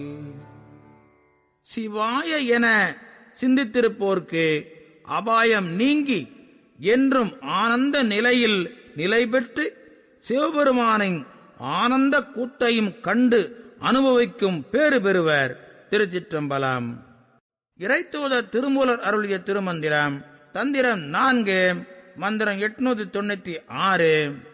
சிவாய என சிந்தித்திருப்போர்க்கு அபாயம் நீங்கி என்றும் ஆனந்த நிலையில் நிலை பெற்று சிவபெருமானின் ஆனந்த கூத்தையும் கண்டு அனுபவிக்கும் பேறு பெறுவர். திருச்சிற்றம்பலம். இறைத்தூதர் திருமூலர் அருளிய திருமந்திரம். தந்திரம் 4, மந்திரம் 896.